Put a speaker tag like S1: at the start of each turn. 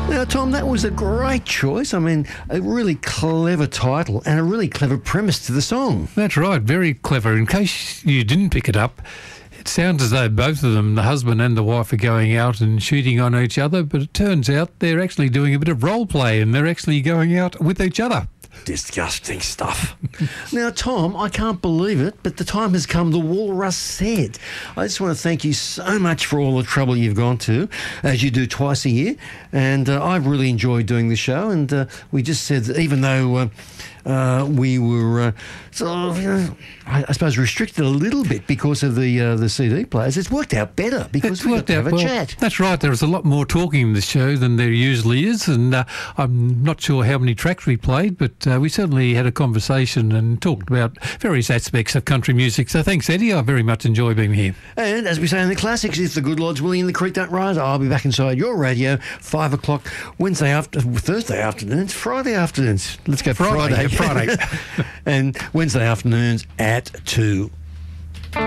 S1: Now, Tom, that was a great choice. I mean, a really clever title and a really clever premise to the song.
S2: That's right, very clever. In case you didn't pick it up, it sounds as though both of them, the husband and the wife, are going out and shooting on each other, but it turns out they're actually doing a bit of role play and they're actually going out with each other.
S1: Disgusting stuff. Now, Tom, I can't believe it, but the time has come, the walrus said. I just want to thank you so much for all the trouble you've gone to, as you do twice a year, and I've really enjoyed doing the show, and we just said that even though we were sort of, I suppose, restricted a little bit because of the CD players, it's worked out better because we got to have a chat.
S2: That's right. There was a lot more talking in the show than there usually is, and I'm not sure how many tracks we played, but we certainly had a conversation and talked about various aspects of country music. So thanks, Eddie. I very much enjoy being here.
S1: And as we say in the classics, if the good Lord's willing and the creek don't rise, I'll be back inside your radio 5 o'clock Thursday afternoons, Friday afternoons. Let's go Friday.
S2: Friday.
S1: And Wednesday afternoons at 2.